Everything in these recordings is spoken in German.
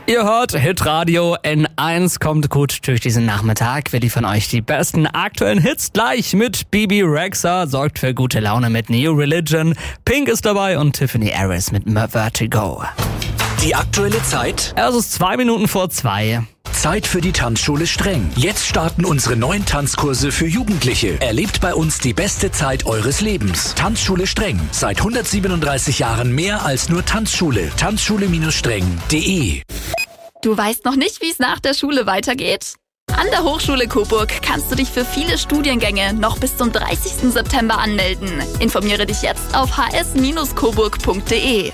Ihr hört Hitradio N1, kommt gut durch diesen Nachmittag. Wir liefern euch die besten aktuellen Hits gleich mit Bebe Rexha, sorgt für gute Laune mit New Religion. Pink ist dabei und Tiffany Harris mit Vertigo. Die aktuelle Zeit? Es ist 2 Minuten vor 2. Zeit für die Tanzschule Streng. Jetzt starten unsere neuen Tanzkurse für Jugendliche. Erlebt bei uns die beste Zeit eures Lebens. Tanzschule Streng. Seit 137 Jahren mehr als nur Tanzschule. Tanzschule-streng.de. Du weißt noch nicht, wie es nach der Schule weitergeht? An der Hochschule Coburg kannst du dich für viele Studiengänge noch bis zum 30. September anmelden. Informiere dich jetzt auf hs-coburg.de.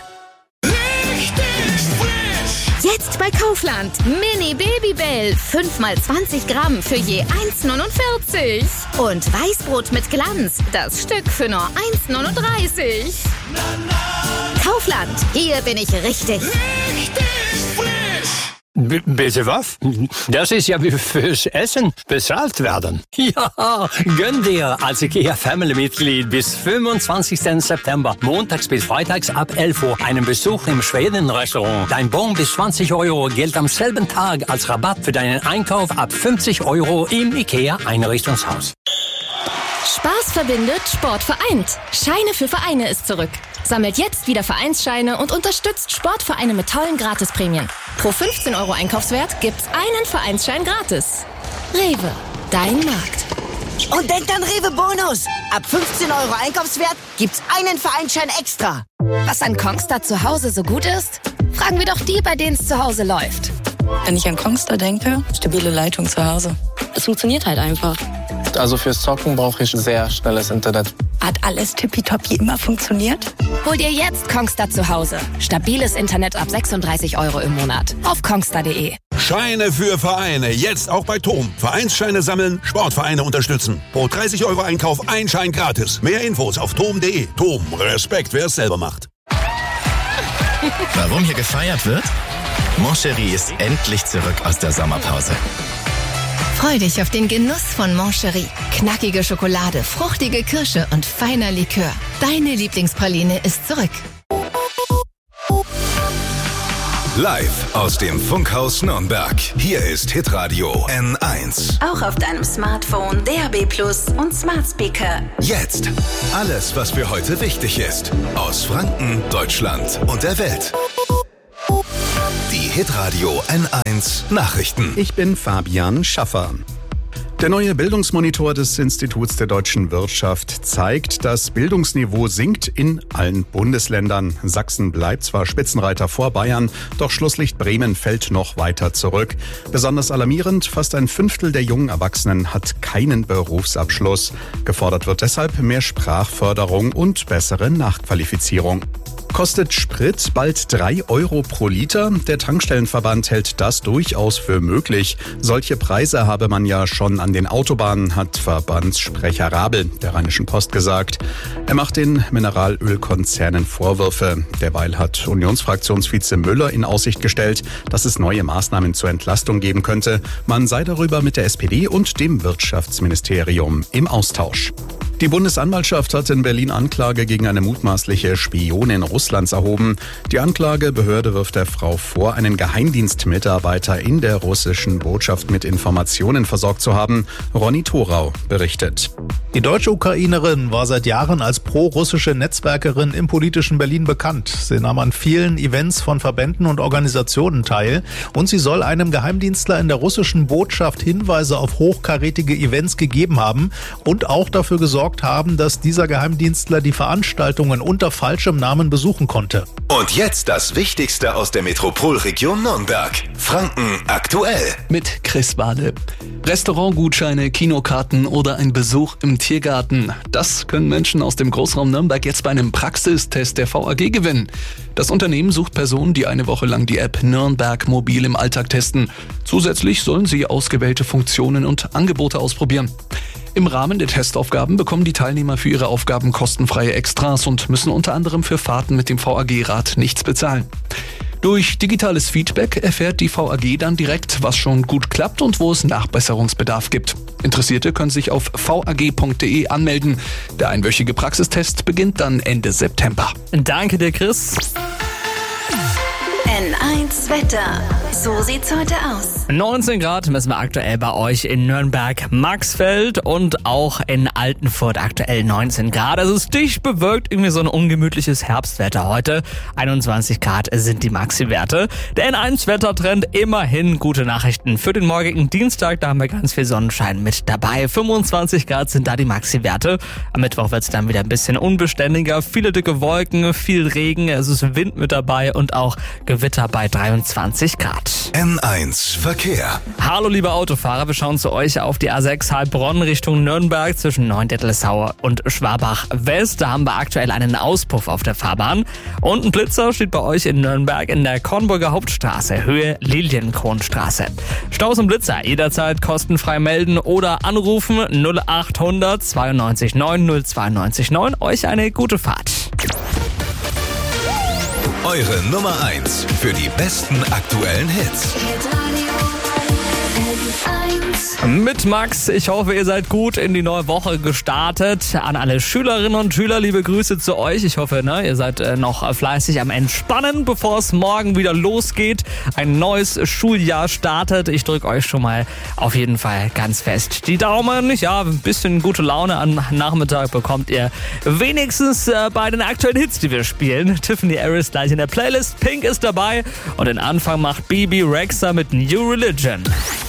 Jetzt bei Kaufland. Mini Babybell. 5x20 Gramm für je 1,49. Und Weißbrot mit Glanz. Das Stück für nur 1,39. Kaufland. Hier bin ich richtig. Bitte was? Das ist ja wie fürs Essen bezahlt werden. Ja, gönn dir als IKEA-Family-Mitglied bis 25. September, montags bis freitags ab 11 Uhr, einen Besuch im Schweden-Restaurant. Dein Bon bis 20 € gilt am selben Tag als Rabatt für deinen Einkauf ab 50 € im IKEA-Einrichtungshaus. Spaß verbindet, Sport vereint. Scheine für Vereine ist zurück. Sammelt jetzt wieder Vereinsscheine und unterstützt Sportvereine mit tollen Gratisprämien. Pro 15 € Einkaufswert gibt's einen Vereinsschein gratis. Rewe, dein Markt. Und denkt an Rewe Bonus. Ab 15 € Einkaufswert gibt's einen Vereinsschein extra. Was an Kongstar zu Hause so gut ist? Fragen wir doch die, bei denen es zu Hause läuft. Wenn ich an Kongstar denke, stabile Leitung zu Hause. Es funktioniert halt einfach. Also fürs Zocken brauche ich sehr schnelles Internet. Hat alles tippitoppi immer funktioniert? Hol dir jetzt Kongstar zu Hause. Stabiles Internet ab 36 € im Monat. Auf kongstar.de. Scheine für Vereine. Jetzt auch bei TOM. Vereinsscheine sammeln, Sportvereine unterstützen. Pro 30 € Einkauf ein Schein gratis. Mehr Infos auf tom.de. TOM. Respekt, wer es selber macht. Warum hier gefeiert wird? Moncherie ist endlich zurück aus der Sommerpause. Freu dich auf den Genuss von Moncherie. Knackige Schokolade, fruchtige Kirsche und feiner Likör. Deine Lieblingspraline ist zurück. Live aus dem Funkhaus Nürnberg. Hier ist Hitradio N1. Auch auf deinem Smartphone, DAB+ und Smart Speaker. Jetzt alles, was für heute wichtig ist. Aus Franken, Deutschland und der Welt. Die Hitradio N1 Nachrichten. Ich bin Fabian Schaffer. Der neue Bildungsmonitor des Instituts der deutschen Wirtschaft zeigt, das Bildungsniveau sinkt in allen Bundesländern. Sachsen bleibt zwar Spitzenreiter vor Bayern, doch Schlusslicht Bremen fällt noch weiter zurück. Besonders alarmierend, fast ein Fünftel der jungen Erwachsenen hat keinen Berufsabschluss. Gefordert wird deshalb mehr Sprachförderung und bessere Nachqualifizierung. Kostet Sprit bald 3 € pro Liter? Der Tankstellenverband hält das durchaus für möglich. Solche Preise habe man ja schon an den Autobahnen, hat Verbandssprecher Rabel der Rheinischen Post gesagt. Er macht den Mineralölkonzernen Vorwürfe. Derweil hat Unionsfraktionsvize Müller in Aussicht gestellt, dass es neue Maßnahmen zur Entlastung geben könnte. Man sei darüber mit der SPD und dem Wirtschaftsministerium im Austausch. Die Bundesanwaltschaft hat in Berlin Anklage gegen eine mutmaßliche Spionin Russlands erhoben. Die Anklagebehörde wirft der Frau vor, einen Geheimdienstmitarbeiter in der russischen Botschaft mit Informationen versorgt zu haben. Ronny Thorau berichtet. Die deutsche Ukrainerin war seit Jahren als pro-russische Netzwerkerin im politischen Berlin bekannt. Sie nahm an vielen Events von Verbänden und Organisationen teil und sie soll einem Geheimdienstler in der russischen Botschaft Hinweise auf hochkarätige Events gegeben haben und auch dafür gesorgt haben, dass dieser Geheimdienstler die Veranstaltungen unter falschem Namen besuchen konnte. Und jetzt das Wichtigste aus der Metropolregion Nürnberg. Franken aktuell. Mit Chris Bade. Restaurantgutscheine, Kinokarten oder ein Besuch im Tiergarten. Das können Menschen aus dem Großraum Nürnberg jetzt bei einem Praxistest der VAG gewinnen. Das Unternehmen sucht Personen, die eine Woche lang die App Nürnberg Mobil im Alltag testen. Zusätzlich sollen sie ausgewählte Funktionen und Angebote ausprobieren. Im Rahmen der Testaufgaben bekommen die Teilnehmer für ihre Aufgaben kostenfreie Extras und müssen unter anderem für Fahrten mit dem VAG-Rad nichts bezahlen. Durch digitales Feedback erfährt die VAG dann direkt, was schon gut klappt und wo es Nachbesserungsbedarf gibt. Interessierte können sich auf vag.de anmelden. Der einwöchige Praxistest beginnt dann Ende September. Danke dir, Chris. N1 Wetter. So sieht's heute aus. 19 Grad messen wir aktuell bei euch in Nürnberg-Maxfeld und auch in Altenfurt aktuell 19 Grad. Also es ist dicht bewölkt, irgendwie so ein ungemütliches Herbstwetter heute. 21 Grad sind die Maxi-Werte. Der N1-Wettertrend, immerhin gute Nachrichten für den morgigen Dienstag. Da haben wir ganz viel Sonnenschein mit dabei. 25 Grad sind da die Maxi-Werte. Am Mittwoch wird es dann wieder ein bisschen unbeständiger. Viele dicke Wolken, viel Regen, es ist Wind mit dabei und auch Gewitter bei 23 Grad. N1 Verkehr. Hallo liebe Autofahrer, wir schauen zu euch auf die A6 Heilbronn Richtung Nürnberg zwischen Neuendettelsau und Schwabach West. Da haben wir aktuell einen Auspuff auf der Fahrbahn. Und ein Blitzer steht bei euch in Nürnberg in der Kornburger Hauptstraße, Höhe Lilienkronstraße. Staus und Blitzer jederzeit kostenfrei melden oder anrufen 0800 92 9 092 9. Euch eine gute Fahrt. Eure Nummer 1 für die besten aktuellen Hits. Mit Max, ich hoffe, ihr seid gut in die neue Woche gestartet. An alle Schülerinnen und Schüler, liebe Grüße zu euch. Ich hoffe, ihr seid noch fleißig am Entspannen, bevor es morgen wieder losgeht. Ein neues Schuljahr startet. Ich drücke euch schon mal auf jeden Fall ganz fest die Daumen. Ja, ein bisschen gute Laune am Nachmittag bekommt ihr wenigstens bei den aktuellen Hits, die wir spielen. Tiffany Harris gleich in der Playlist. Pink ist dabei und den Anfang macht BB Rexha mit New Religion.